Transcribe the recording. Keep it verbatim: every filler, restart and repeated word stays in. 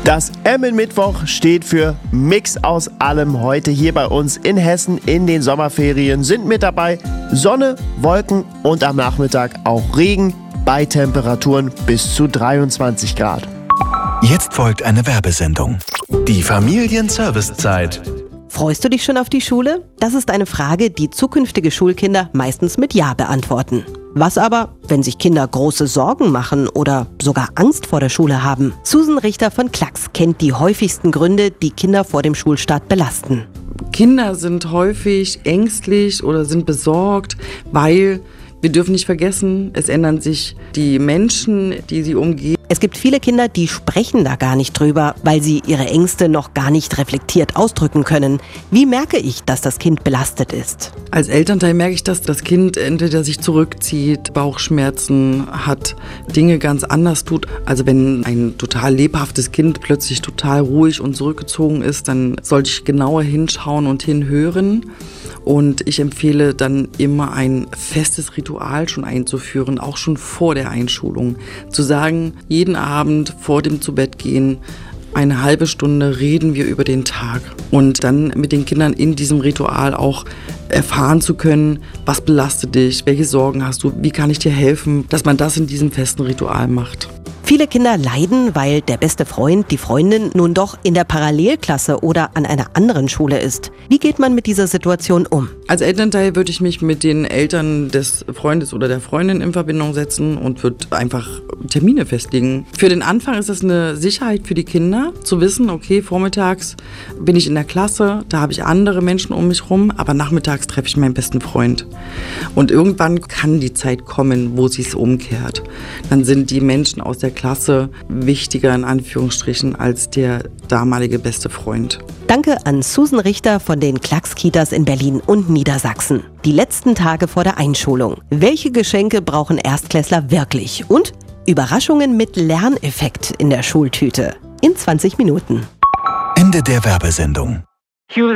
Das M in Mittwoch steht für Mix aus allem. Heute hier bei uns in Hessen in den Sommerferien sind mit dabei Sonne, Wolken und am Nachmittag auch Regen bei Temperaturen bis zu dreiundzwanzig Grad. Jetzt folgt eine Werbesendung. Die Familienservicezeit. Freust du dich schon auf die Schule? Das ist eine Frage, die zukünftige Schulkinder meistens mit Ja beantworten. Was aber, wenn sich Kinder große Sorgen machen oder sogar Angst vor der Schule haben? Susan Richter von Klacks kennt die häufigsten Gründe, die Kinder vor dem Schulstart belasten. Kinder sind häufig ängstlich oder sind besorgt, weil wir dürfen nicht vergessen, es ändern sich die Menschen, die sie umgeben. Es gibt viele Kinder, die sprechen da gar nicht drüber, weil sie ihre Ängste noch gar nicht reflektiert ausdrücken können. Wie merke ich, dass das Kind belastet ist? Als Elternteil merke ich, dass das Kind entweder sich zurückzieht, Bauchschmerzen hat, Dinge ganz anders tut. Also wenn ein total lebhaftes Kind plötzlich total ruhig und zurückgezogen ist, dann sollte ich genauer hinschauen und hinhören. Und ich empfehle dann immer ein festes Ritual schon einzuführen, auch schon vor der Einschulung. Zu sagen, jeden Abend vor dem Zubettgehen, eine halbe Stunde reden wir über den Tag. Und dann mit den Kindern in diesem Ritual auch erfahren zu können, was belastet dich, welche Sorgen hast du, wie kann ich dir helfen, dass man das in diesem festen Ritual macht. Viele Kinder leiden, weil der beste Freund, die Freundin nun doch in der Parallelklasse oder an einer anderen Schule ist. Wie geht man mit dieser Situation um? Als Elternteil würde ich mich mit den Eltern des Freundes oder der Freundin in Verbindung setzen und würde einfach Termine festlegen. Für den Anfang ist es eine Sicherheit für die Kinder, zu wissen, okay, vormittags bin ich in der Klasse, da habe ich andere Menschen um mich rum, aber nachmittags treffe ich meinen besten Freund. Und irgendwann kann die Zeit kommen, wo sie es umkehrt. Dann sind die Menschen aus der Klasse wichtiger in Anführungsstrichen als der damalige beste Freund. Danke an Susan Richter von den Klacks-Kitas in Berlin und Niedersachsen. Die letzten Tage vor der Einschulung. Welche Geschenke brauchen Erstklässler wirklich? Und Überraschungen mit Lerneffekt in der Schultüte. In zwanzig Minuten. Ende der Werbesendung.